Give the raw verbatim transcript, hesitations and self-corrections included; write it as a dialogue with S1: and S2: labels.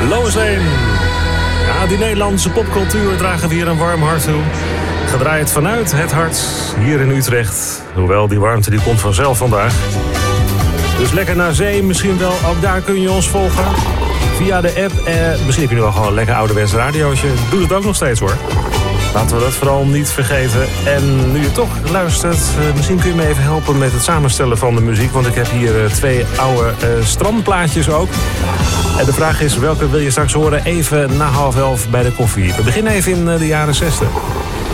S1: Lois Lane. Ja, die Nederlandse popcultuur dragen we hier een warm hart toe. Gedraaid vanuit het hart, hier in Utrecht. Hoewel, die warmte die komt vanzelf vandaag. Dus lekker naar zee, misschien wel, ook daar kun je ons volgen. Via de app, eh, misschien heb je nu al gewoon een lekker ouderwets radiootje. Doe het ook nog steeds hoor. Laten we dat vooral niet vergeten. En nu je toch luistert, uh, misschien kun je me even helpen met het samenstellen van de muziek. Want ik heb hier uh, twee oude uh, strandplaatjes ook. En de vraag is, welke wil je straks horen even na half elf bij de koffie? We beginnen even in uh, de jaren zestig.